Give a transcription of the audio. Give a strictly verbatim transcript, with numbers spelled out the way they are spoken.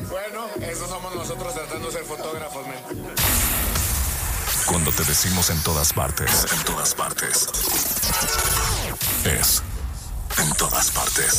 Bueno, esos somos nosotros tratando de ser fotógrafos, men. Cuando te decimos en todas partes, en todas partes, es en todas partes.